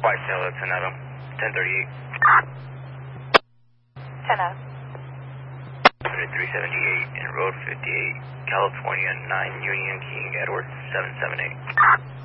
White Tail, 10 Adam, 1038. 10 Adam. 378 in Road 58, California, 9 Union King, Edwards, 778.